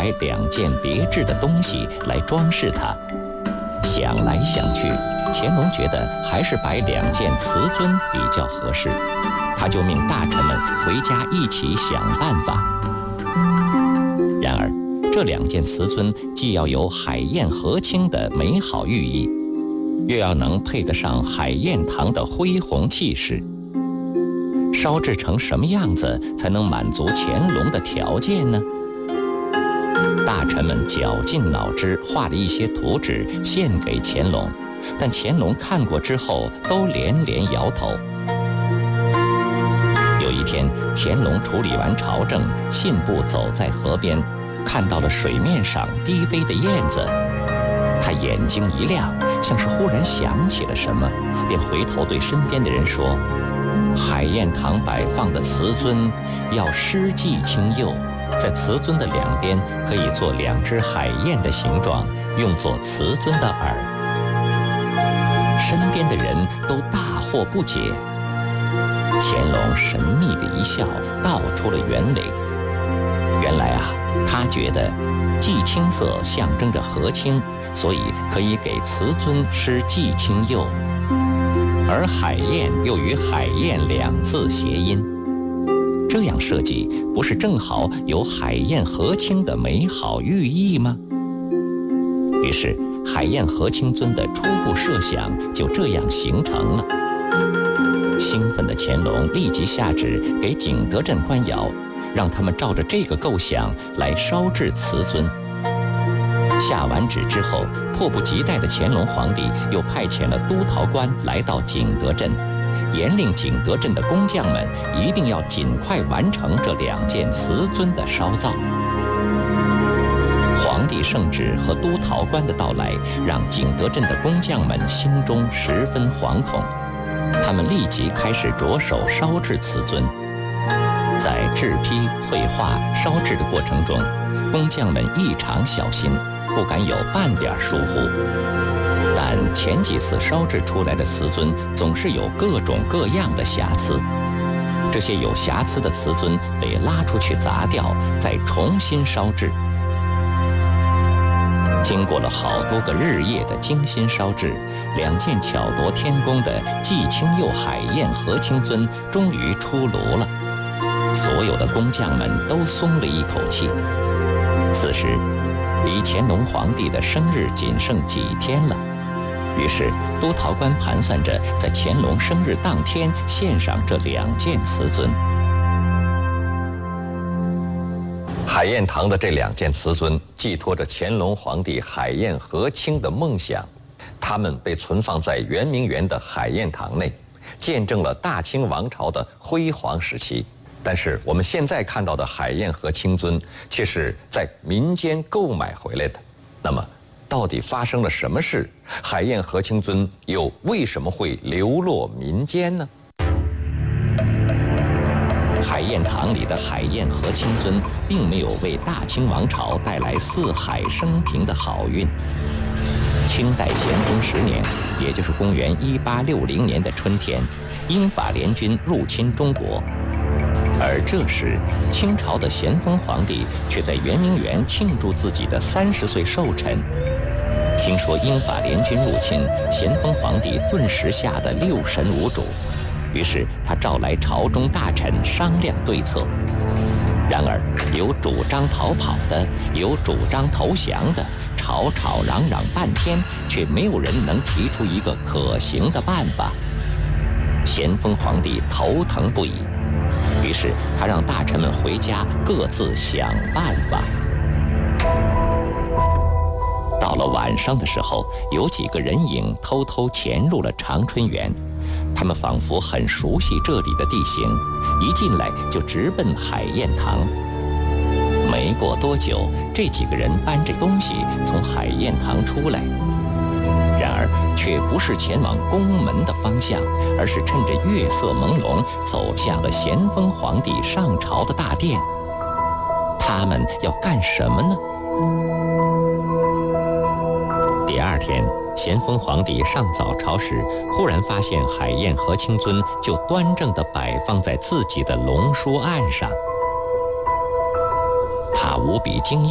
摆2件别致的东西来装饰它。想来想去，乾隆觉得还是摆2件瓷尊比较合适，他就命大臣们回家一起想办法。然而，这2件瓷尊既要有海晏和亲的美好寓意，又要能配得上海晏堂的恢宏气势。烧制成什么样子才能满足乾隆的条件呢？大臣们绞尽脑汁画了一些图纸献给乾隆，但乾隆看过之后都连连摇头。有一天，乾隆处理完朝政，信步走在河边，看到了水面上低飞的燕子，他眼睛一亮，像是忽然想起了什么，便回头对身边的人说：“海晏堂摆放的瓷尊要诗迹清釉，在瓷尊的2边可以做2只海燕的形状，用作瓷尊的耳。”身边的人都大惑不解。乾隆神秘的一笑，道出了原委。原来啊，他觉得祭青色象征着和亲，所以可以给瓷尊施祭青釉，而海晏又与海晏2字谐音，这样设计不是正好有海晏和亲的美好寓意吗？于是海晏和亲尊的初步设想就这样形成了。兴奋的乾隆立即下旨给景德镇官窑，让他们照着这个构想来烧制瓷尊。下完旨之后，迫不及待的乾隆皇帝又派遣了督陶官来到景德镇，严令景德镇的工匠们一定要尽快完成这2件瓷尊的烧造。皇帝圣旨和督陶官的到来，让景德镇的工匠们心中十分惶恐。他们立即开始着手烧制瓷尊。在制坯、绘画、烧制的过程中，工匠们异常小心，不敢有半点疏忽。但前几次烧制出来的瓷尊总是有各种各样的瑕疵，这些有瑕疵的瓷尊被拉出去砸掉，再重新烧制。经过了好多个日夜的精心烧制，2件巧夺天工的祭青釉海晏和亲尊终于出炉了。所有的工匠们都松了一口气。此时，离乾隆皇帝的生日仅剩几天了，于是督陶官盘算着在乾隆生日当天献上这2件瓷尊。海晏堂的这2件瓷尊寄托着乾隆皇帝海晏和亲的梦想，它们被存放在圆明园的海晏堂内，见证了大清王朝的辉煌时期。但是我们现在看到的海晏和亲尊却是在民间购买回来的。那么到底发生了什么事？海晏和亲尊又为什么会流落民间呢？海晏堂里的海晏和亲尊并没有为大清王朝带来四海升平的好运。清代咸丰10年，也就是公元1860年的春天，英法联军入侵中国，而这时清朝的咸丰皇帝却在圆明园庆祝自己的30岁寿辰。听说英法联军入侵，咸丰皇帝顿时吓得六神无主。于是他召来朝中大臣商量对策，然而有主张逃跑的，有主张投降的，吵吵嚷嚷半天，却没有人能提出一个可行的办法。咸丰皇帝头疼不已，于是他让大臣们回家各自想办法。到了晚上的时候，有几个人影偷偷潜入了长春园。他们仿佛很熟悉这里的地形，一进来就直奔海晏堂。没过多久，这几个人搬着东西从海晏堂出来，然而却不是前往宫门的方向，而是趁着月色朦胧走向了咸丰皇帝上朝的大殿。他们要干什么呢？第二天，咸丰皇帝上早朝时，忽然发现海晏和亲尊就端正地摆放在自己的龙书案上，他无比惊讶